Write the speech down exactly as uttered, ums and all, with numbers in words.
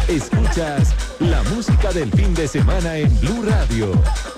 Escuchas la música del fin de semana en Blue Radio.